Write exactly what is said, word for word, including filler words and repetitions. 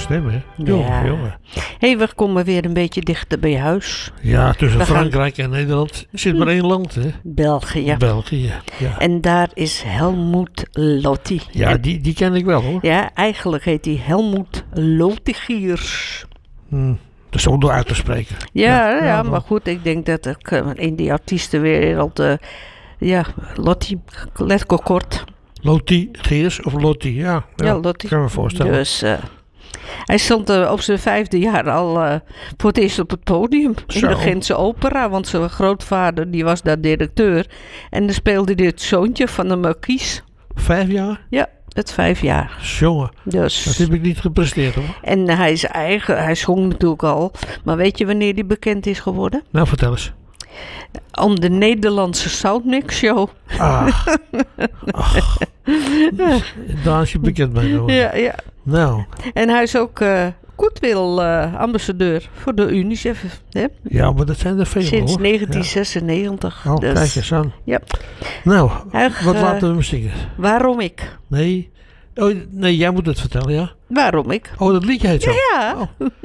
stem, hè? Jongen, Ja. jongen. Hé, we komen weer een beetje dichter bij huis. Ja, tussen We gaan- Frankrijk en Nederland zit maar één land, hè? België. België. Ja, En daar is Helmoet Lotti. ja En- die, die ken ik wel, hoor. ja, eigenlijk heet hij Helmoet Lotigiers. Hm, dat is ook door uit te spreken. Ja, ja, Ja, ja, maar goed, ik denk dat ik eh, in die artiestenwereld... eh ja, Lotti, let kort. Loti, Geers of Lotti, ja. Ja, Lotti. Kan me voorstellen. Dus eh, hij stond eh, op zijn vijfde jaar al eh, voor het eerst op het podium in Zo. de Gentse opera. Want zijn grootvader die was daar directeur. En dan speelde hij het zoontje van de markies. Vijf jaar? Ja, het vijf jaar. Jongen, Dus. dat heb ik niet gepresteerd, hoor. En hij is eigen, hij zong natuurlijk al. Maar weet je wanneer hij bekend is geworden? Nou, vertel eens. Om de Nederlandse Soundmix Show. Ah. Ach. Daar is je bekend mee geworden. Ja, ja. Nou, En hij is ook uh, goodwill uh, ambassadeur voor de UNICEF. Hè? ja, maar dat zijn er veel, Sinds hoor. negentien zesennegentig. Ja. Oh, Dus, kijk eens aan. ja. Nou, Ach, wat uh, laten we hem zingen? Waarom ik? Nee. Oh, nee, jij moet het vertellen, ja? Waarom ik? Oh, dat liedje heet zo. Ja. Oh.